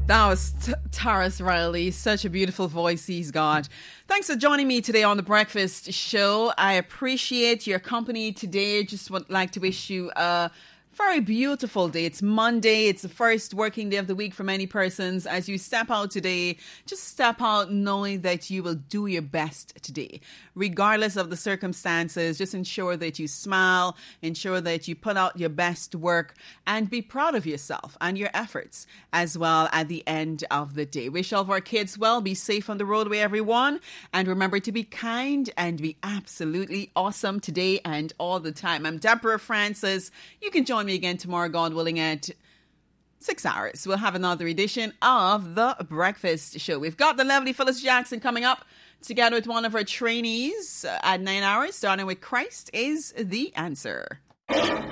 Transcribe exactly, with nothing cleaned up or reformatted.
That was T- Taras Riley. Such a beautiful voice he's got. Thanks for joining me today on The Breakfast Show. I appreciate your company today. Just would like to wish you a very beautiful day. It's Monday. It's the first working day of the week for many persons. As you step out today, just step out knowing that you will do your best today. Regardless of the circumstances, just ensure that you smile, ensure that you put out your best work, and be proud of yourself and your efforts as well at the end of the day. Wish all of our kids well. Be safe on the roadway, everyone. And remember to be kind and be absolutely awesome today and all the time. I'm Deborah Francis. You can join me again tomorrow, God willing, at six hours. We'll have another edition of The Breakfast Show. We've got the lovely Phyllis Jackson coming up together with one of our trainees at nine hours, starting with Christ is the Answer.